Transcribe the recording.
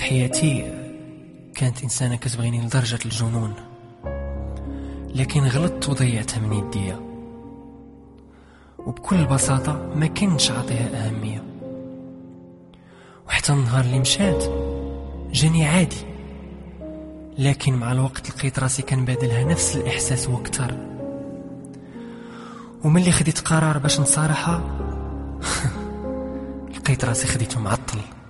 في حياتي كانت إنسانة كتبغيني لدرجة الجنون، لكن غلطت وضيعتها من يديا، وبكل بساطة ما كنتش عاطيها أهمية. وحتى النهار اللي مشات جاني عادي، لكن مع الوقت لقيت راسي كنبادلها نفس الإحساس وأكثر. وملي خديت قرار باش نصارحها لقيت راسي خديته معطل.